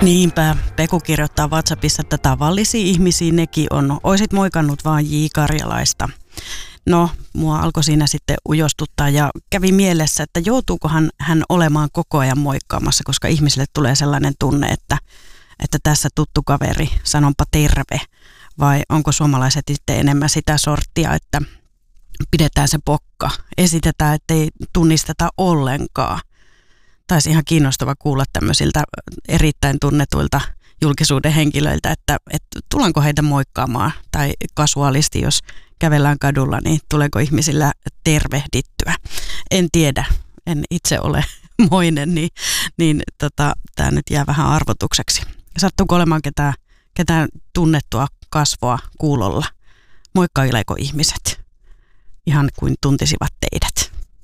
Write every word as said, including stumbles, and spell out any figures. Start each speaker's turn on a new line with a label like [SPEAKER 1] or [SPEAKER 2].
[SPEAKER 1] Niinpä, Peku kirjoittaa WhatsAppissa, että tavallisia ihmisiä nekin on. Oisit moikannut vaan J. Karjalaista. No, mua alkoi siinä sitten ujostuttaa ja kävi mielessä, että joutuukohan hän olemaan koko ajan moikkaamassa, koska ihmisille tulee sellainen tunne, että, että tässä tuttu kaveri, sanonpa terve. Vai onko suomalaiset sitten enemmän sitä sorttia, että pidetään se pokka, esitetään, ettei tunnisteta ollenkaan. Taisi ihan kiinnostava kuulla tämmöisiltä erittäin tunnetuilta julkisuuden henkilöiltä, että, että tullaanko heitä moikkaamaan tai kasuaalisti, jos kävellään kadulla, niin tuleeko ihmisillä tervehdittyä. En tiedä, en itse ole moinen, niin, niin tota, tämä nyt jää vähän arvotukseksi. Sattuuko olemaan ketään, ketään tunnettua kasvoa kuulolla? Moikkaileeko ihmiset ihan kuin tuntisivat teidät?